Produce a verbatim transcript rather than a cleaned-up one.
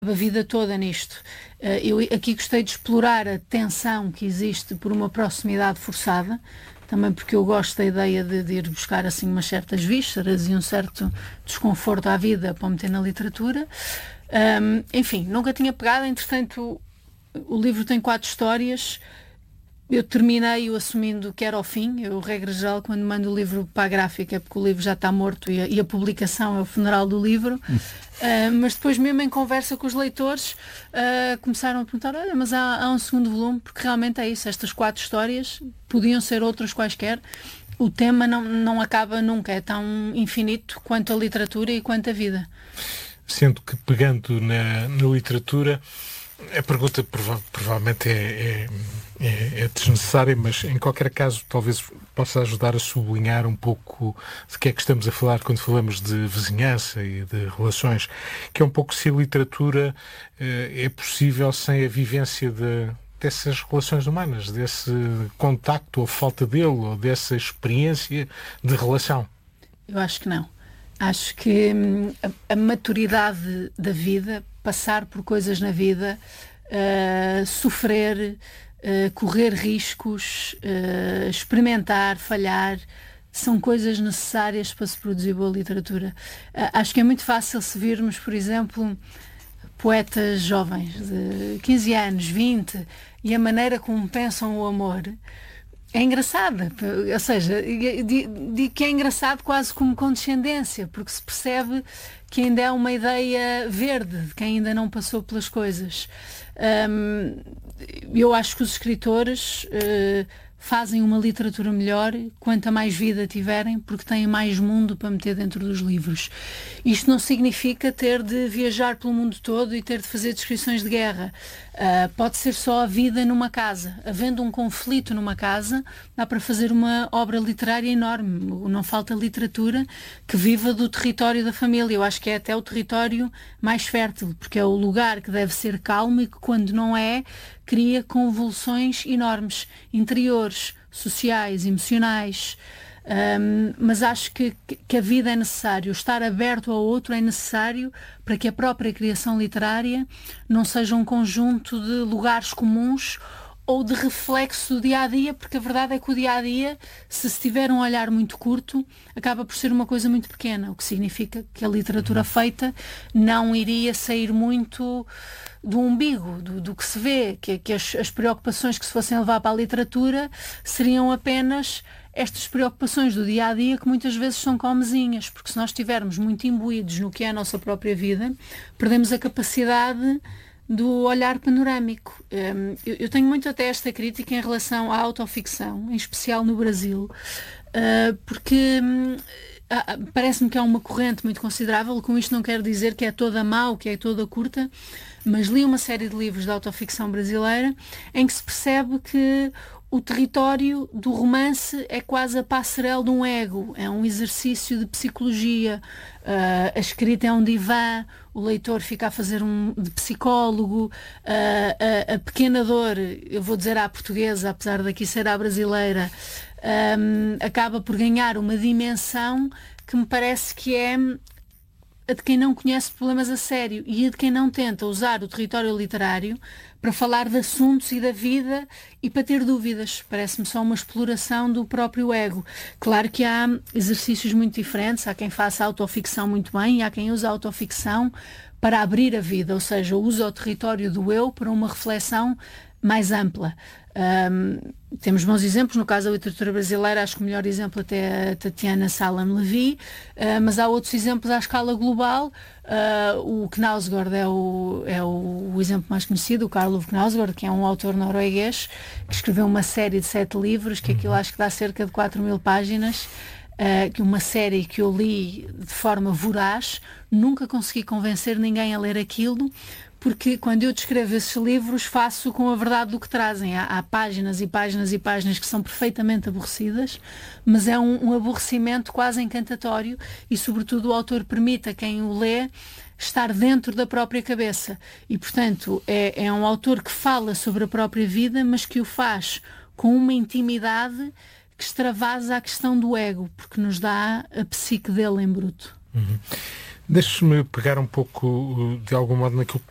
a vida toda nisto. Eu aqui gostei de explorar a tensão que existe por uma proximidade forçada, também porque eu gosto da ideia de, de ir buscar assim umas certas vísceras e um certo desconforto à vida para meter na literatura. Um, enfim, nunca tinha pegado, entretanto o, o livro tem quatro histórias. Eu terminei-o assumindo que era o fim. Eu, regra geral, quando mando o livro para a gráfica é porque o livro já está morto e a, e a publicação é o funeral do livro. Uh, mas depois, mesmo em conversa com os leitores, uh, começaram a perguntar: olha, mas há, há um segundo volume, porque realmente é isso, estas quatro histórias podiam ser outras quaisquer. O tema não, não acaba nunca, é tão infinito quanto a literatura e quanto a vida. Sendo que, pegando na, na literatura, a pergunta prova- provavelmente é, é, é, é desnecessária, mas em qualquer caso talvez possa ajudar a sublinhar um pouco de que é que estamos a falar quando falamos de vizinhança e de relações, que é um pouco se a literatura eh, é possível sem a vivência de, dessas relações humanas, desse contacto ou falta dele, ou dessa experiência de relação. Eu acho que não. Acho que hum, a, a maturidade da vida, passar por coisas na vida, uh, sofrer, uh, correr riscos, uh, experimentar, falhar, são coisas necessárias para se produzir boa literatura. Uh, acho que é muito fácil se virmos, por exemplo, poetas jovens de quinze anos, vinte, e a maneira como pensam o amor. É engraçado, ou seja, digo que é engraçado quase como condescendência, porque se percebe que ainda é uma ideia verde, de quem ainda não passou pelas coisas. Um, eu acho que os escritores uh, fazem uma literatura melhor quanto mais vida tiverem, porque têm mais mundo para meter dentro dos livros. Isto não significa ter de viajar pelo mundo todo e ter de fazer descrições de guerra. Uh, pode ser só a vida numa casa. Havendo um conflito numa casa, dá para fazer uma obra literária enorme. Não falta literatura que viva do território da família. Eu acho que é até o território mais fértil, porque é o lugar que deve ser calmo e que, quando não é, cria convulsões enormes, interiores, sociais, emocionais. Um, mas acho que, que a vida é necessário, estar aberto ao outro é necessário para que a própria criação literária não seja um conjunto de lugares comuns ou de reflexo do dia-a-dia, porque a verdade é que o dia-a-dia, se se tiver um olhar muito curto, acaba por ser uma coisa muito pequena, o que significa que a literatura feita não iria sair muito do umbigo, do, do que se vê, que, que as, as preocupações que se fossem levar para a literatura seriam apenas estas preocupações do dia-a-dia, que muitas vezes são comezinhas, porque se nós estivermos muito imbuídos no que é a nossa própria vida, perdemos a capacidade do olhar panorâmico. Eu, eu tenho muito até esta crítica em relação à autoficção, em especial no Brasil, porque parece-me que há uma corrente muito considerável. Com isto não quero dizer que é toda má ou que é toda curta, mas li uma série de livros de autoficção brasileira em que se percebe que o território do romance é quase a passarela de um ego, é um exercício de psicologia, uh, a escrita é um divã, o leitor fica a fazer um de psicólogo, uh, a, a pequena dor, eu vou dizer à portuguesa, apesar daqui ser à brasileira, um, acaba por ganhar uma dimensão que me parece que é a de quem não conhece problemas a sério e a de quem não tenta usar o território literário para falar de assuntos e da vida e para ter dúvidas. Parece-me só uma exploração do próprio ego. Claro que há exercícios muito diferentes, há quem faça autoficção muito bem e há quem use a autoficção para abrir a vida, ou seja, usa o território do eu para uma reflexão mais ampla. Um, temos bons exemplos, no caso da literatura brasileira, acho que o melhor exemplo até é a Tatiana Salam-Levy, uh, mas há outros exemplos à escala global. Uh, o Knausgård é, o, é o, o exemplo mais conhecido, o Karl Ove Knausgård, que é um autor norueguês que escreveu uma série de sete livros, que aquilo acho que dá cerca de quatro mil páginas, uh, que uma série que eu li de forma voraz, nunca consegui convencer ninguém a ler aquilo, porque quando eu descrevo esses livros faço com a verdade do que trazem. Há, há páginas e páginas e páginas que são perfeitamente aborrecidas, mas é um, um aborrecimento quase encantatório e, sobretudo, o autor permite a quem o lê estar dentro da própria cabeça. E, portanto, é, é um autor que fala sobre a própria vida, mas que o faz com uma intimidade que extravasa a questão do ego, porque nos dá a psique dele em bruto. Uhum. Deixe-me pegar um pouco, de algum modo, naquilo